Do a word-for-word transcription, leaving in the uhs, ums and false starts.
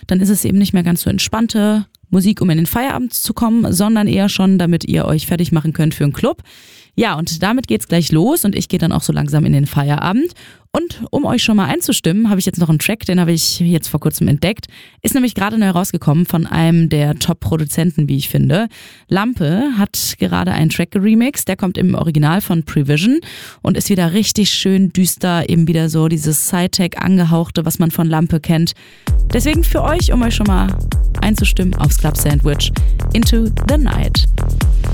dann ist es eben nicht mehr ganz so entspannte Musik, um in den Feierabend zu kommen, sondern eher schon, damit ihr euch fertig machen könnt für einen Club. Ja, und damit geht's gleich los und ich gehe dann auch so langsam in den Feierabend. Und um euch schon mal einzustimmen, habe ich jetzt noch einen Track, den habe ich jetzt vor kurzem entdeckt. Ist nämlich gerade neu rausgekommen von einem der Top-Produzenten, wie ich finde. Lampe hat gerade einen Track geremixed, der kommt im Original von Prevision und ist wieder richtig schön düster, eben wieder so dieses Sci-Tech angehauchte, was man von Lampe kennt. Deswegen für euch, um euch schon mal einzustimmen, aufs Club Sandwich Into the Night.